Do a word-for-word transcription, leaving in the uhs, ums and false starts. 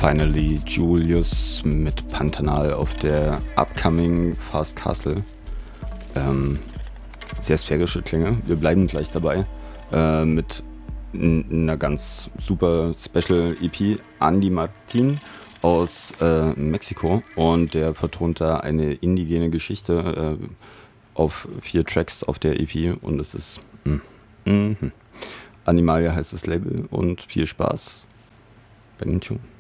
Finally Julius mit Pantanal auf der upcoming Fast Castle. Ähm, sehr sphärische Klänge. Wir bleiben gleich dabei äh, mit n- einer ganz super Special E P. Andy Martin aus äh, Mexiko, und der vertont da eine indigene Geschichte äh, auf vier Tracks auf der E P, und es ist mm, mm, Animalia heißt das Label, und viel Spaß bei den Tune.